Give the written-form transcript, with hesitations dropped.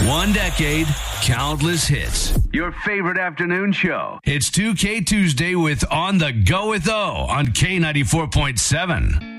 One decade, countless hits. Your favorite afternoon show. It's 2K Tuesday with On the Go with O on K94.7.